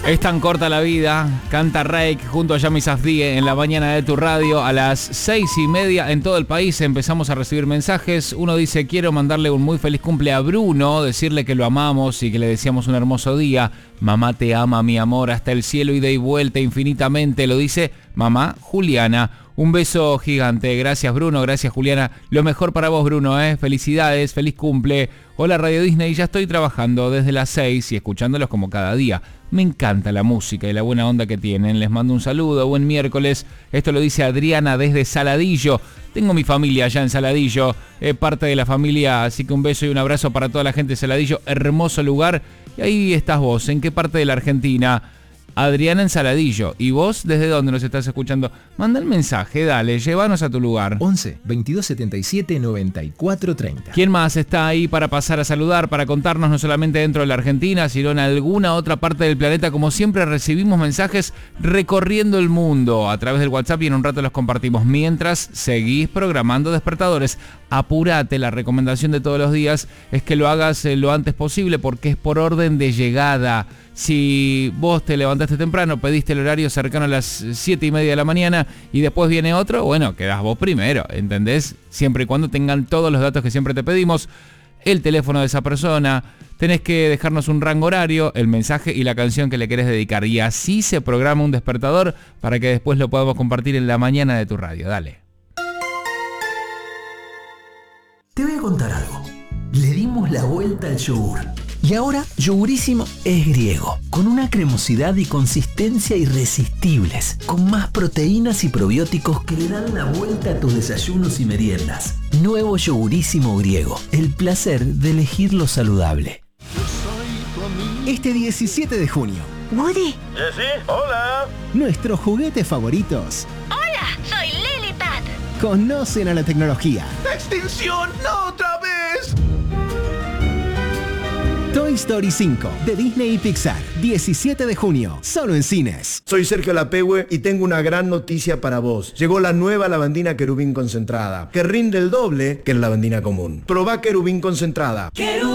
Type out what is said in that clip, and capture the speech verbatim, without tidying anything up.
Es tan corta la vida, canta Reik junto a Yami Safdie en la mañana de tu radio. A las seis y media en todo el país empezamos a recibir mensajes. Uno dice: quiero mandarle un muy feliz cumple a Bruno, decirle que lo amamos y que le deseamos un hermoso día. Mamá te ama, mi amor, hasta el cielo y de y vuelta infinitamente. Lo dice mamá Juliana. Un beso gigante. Gracias, Bruno. Gracias, Juliana. Lo mejor para vos, Bruno, ¿eh? Felicidades, feliz cumple. Hola, Radio Disney. Ya estoy trabajando desde las seis y escuchándolos como cada día. Me encanta la música y la buena onda que tienen. Les mando un saludo. Buen miércoles. Esto lo dice Adriana desde Saladillo. Tengo mi familia allá en Saladillo. Es parte de la familia, así que un beso y un abrazo para toda la gente de Saladillo. Hermoso lugar. Y ahí estás vos. ¿En qué parte de la Argentina? Adriana en Saladillo. ¿Y vos desde dónde nos estás escuchando? Manda el mensaje, dale, llévanos a tu lugar. once, veintidós setenta y siete, noventa y cuatro, treinta. ¿Quién más está ahí para pasar a saludar, para contarnos no solamente dentro de la Argentina, sino en alguna otra parte del planeta? Como siempre recibimos mensajes recorriendo el mundo a través del WhatsApp y en un rato los compartimos. Mientras seguís programando despertadores, apúrate. La recomendación de todos los días es que lo hagas lo antes posible porque es por orden de llegada. Si vos te levantaste temprano, pediste el horario cercano a las siete y media de la mañana y después viene otro, bueno, quedás vos primero, ¿entendés? Siempre y cuando tengan todos los datos que siempre te pedimos, el teléfono de esa persona, tenés que dejarnos un rango horario, el mensaje y la canción que le querés dedicar. Y así se programa un despertador para que después lo podamos compartir en la mañana de tu radio. Dale. Te voy a contar algo. Le dimos la vuelta al yogur. Y ahora, Yogurísimo es griego, con una cremosidad y consistencia irresistibles, con más proteínas y probióticos que le dan la vuelta a tus desayunos y meriendas. Nuevo Yogurísimo griego, el placer de elegir lo saludable. Este diecisiete de junio. ¿Woody? ¿Jessy? Hola. Nuestros juguetes favoritos. Hola, soy Lilipad. Conocen a la tecnología. ¡Extinción! ¡No otra vez! Toy Story cinco, de Disney y Pixar, diecisiete de junio, solo en cines. Soy Sergio Lapehue y tengo una gran noticia para vos. Llegó la nueva lavandina querubín concentrada, que rinde el doble que la lavandina común. Probá querubín concentrada.